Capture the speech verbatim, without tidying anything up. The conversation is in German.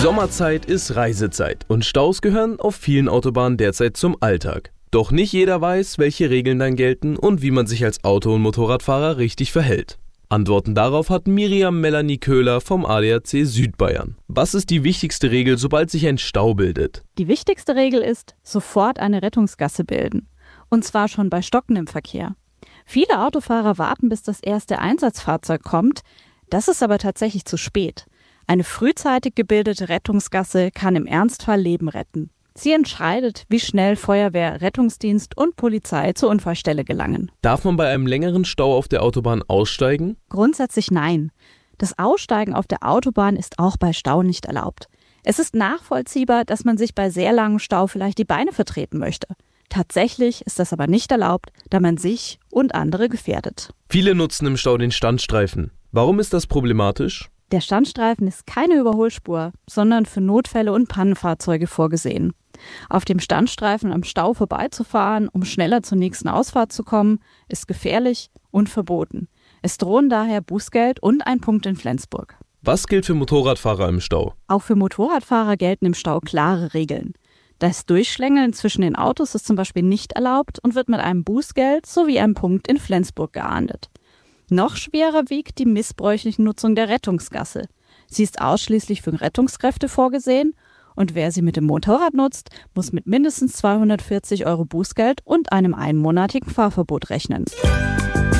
Sommerzeit ist Reisezeit und Staus gehören auf vielen Autobahnen derzeit zum Alltag. Doch nicht jeder weiß, welche Regeln dann gelten und wie man sich als Auto- und Motorradfahrer richtig verhält. Antworten darauf hat Miriam Melanie Köhler vom A D A C Südbayern. Was ist die wichtigste Regel, sobald sich ein Stau bildet? Die wichtigste Regel ist, sofort eine Rettungsgasse bilden. Und zwar schon bei stockendem Verkehr. Viele Autofahrer warten, bis das erste Einsatzfahrzeug kommt. Das ist aber tatsächlich zu spät. Eine frühzeitig gebildete Rettungsgasse kann im Ernstfall Leben retten. Sie entscheidet, wie schnell Feuerwehr, Rettungsdienst und Polizei zur Unfallstelle gelangen. Darf man bei einem längeren Stau auf der Autobahn aussteigen? Grundsätzlich nein. Das Aussteigen auf der Autobahn ist auch bei Stau nicht erlaubt. Es ist nachvollziehbar, dass man sich bei sehr langem Stau vielleicht die Beine vertreten möchte. Tatsächlich ist das aber nicht erlaubt, da man sich und andere gefährdet. Viele nutzen im Stau den Standstreifen. Warum ist das problematisch? Der Standstreifen ist keine Überholspur, sondern für Notfälle und Pannenfahrzeuge vorgesehen. Auf dem Standstreifen am Stau vorbeizufahren, um schneller zur nächsten Ausfahrt zu kommen, ist gefährlich und verboten. Es drohen daher Bußgeld und ein Punkt in Flensburg. Was gilt für Motorradfahrer im Stau? Auch für Motorradfahrer gelten im Stau klare Regeln. Das Durchschlängeln zwischen den Autos ist zum Beispiel nicht erlaubt und wird mit einem Bußgeld sowie einem Punkt in Flensburg geahndet. Noch schwerer wiegt die missbräuchliche Nutzung der Rettungsgasse. Sie ist ausschließlich für Rettungskräfte vorgesehen und wer sie mit dem Motorrad nutzt, muss mit mindestens zweihundertvierzig Euro Bußgeld und einem einmonatigen Fahrverbot rechnen.